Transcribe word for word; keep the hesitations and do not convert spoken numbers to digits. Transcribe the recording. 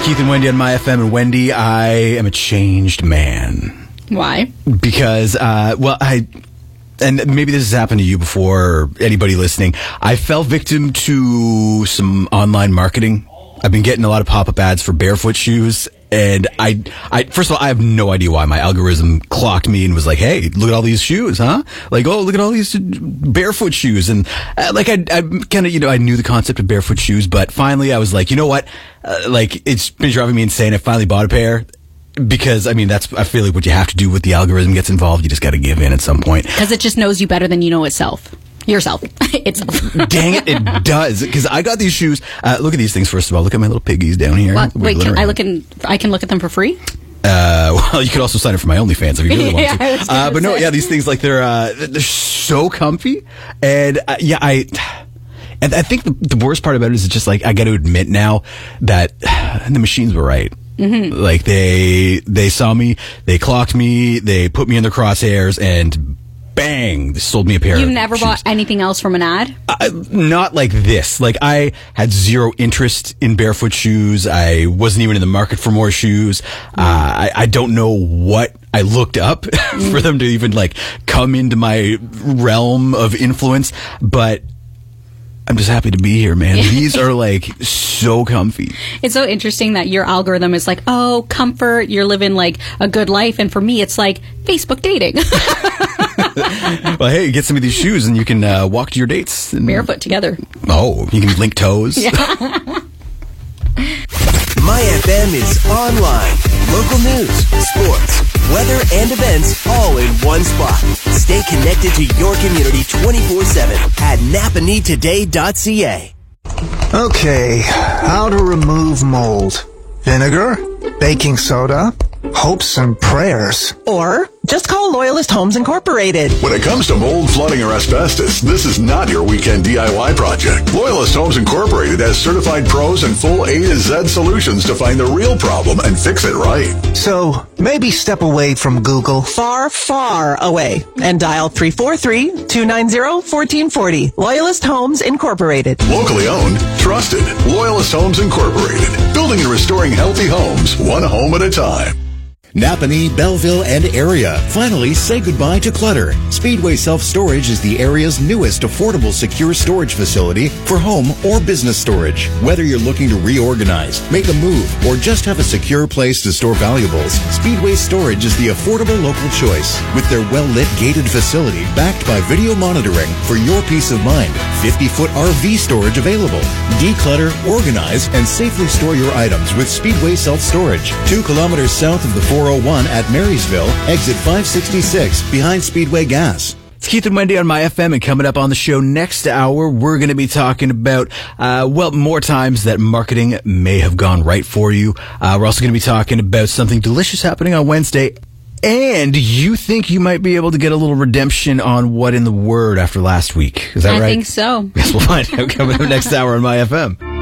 Keith and Wendy on My F M. And Wendy, I am a changed man. Why? Because, uh, well, I, and maybe this has happened to you before, or anybody listening, I fell victim to some online marketing. I've been getting a lot of pop-up ads for barefoot shoes. And I, I, first of all, I have no idea why my algorithm clocked me and was like, hey, look at all these shoes, huh? Like, oh, look at all these barefoot shoes. And uh, like, I, I kind of, you know, I knew the concept of barefoot shoes, but finally I was like, you know what? Uh, like, it's been driving me insane. I finally bought a pair. Because, I mean, that's, I feel like what you have to do with the algorithm gets involved. You just got to give in at some point. Because it just knows you better than you know itself. Yourself. Itself. Dang it, it does. Because I got these shoes. Uh, look at these things, first of all. Look at my little piggies down here. What? Wait, can I, look in, I can look at them for free? Uh, well, you could also sign up for my OnlyFans if you really want yeah, to. Uh, but no, say. yeah, these things, like, they're, uh, they're so comfy. And, uh, yeah, I... And I think the, the worst part about it is it's just like, I got to admit now that the machines were right. Mm-hmm. Like they, they saw me, they clocked me, they put me in their crosshairs, and bang, they sold me a pair You've of never shoes. bought anything else from an ad? Uh, not like this. Like, I had zero interest in barefoot shoes. I wasn't even in the market for more shoes. Uh, I, I don't know what I looked up for them to even, like, come into my realm of influence, but I'm just happy to be here, man. These are, like, so comfy. It's so interesting that your algorithm is like, oh, comfort, you're living, like, a good life. And for me, it's like Facebook dating. Well, hey, get some of these shoes and you can uh, walk to your dates. And, barefoot together. Oh, you can link toes. Yeah. My F M is online. Local news, sports, weather, and events all in one spot. Stay connected to your community twenty-four seven at napanee today dot c a. Okay, how to remove mold. Vinegar, baking soda, hopes and prayers. Or just call Loyalist Homes Incorporated. When it comes to mold, flooding, or asbestos, this is not your weekend D I Y project. Loyalist Homes Incorporated has certified pros and full A to Z solutions to find the real problem and fix it right. So, maybe step away from Google. Far, far away. And dial three four three, two nine zero, one four four zero. Loyalist Homes Incorporated. Locally owned, trusted. Loyalist Homes Incorporated. Building and restoring healthy homes, one home at a time. Napanee, Belleville, and area. Finally, say goodbye to clutter. Speedway Self-Storage is the area's newest affordable secure storage facility for home or business storage. Whether you're looking to reorganize, make a move, or just have a secure place to store valuables, Speedway Storage is the affordable local choice. With their well-lit gated facility backed by video monitoring for your peace of mind, fifty-foot R V storage available. Declutter, organize, and safely store your items with Speedway Self-Storage. Two kilometers south of the four oh one at Marysville, exit five sixty-six, behind Speedway Gas. It's Keith and Wendy on My F M, and coming up on the show next hour, we're going to be talking about, uh, well, more times that marketing may have gone right for you. Uh, we're also going to be talking about something delicious happening on Wednesday, and you think you might be able to get a little redemption on What in the Word after last week. Is that I right? think so. Yes, we'll find out coming up next hour on My F M.